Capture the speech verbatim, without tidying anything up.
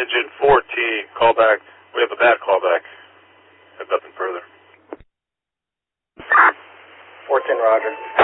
engine four T, call back. We have a bad callback. Have nothing further. four ten, roger.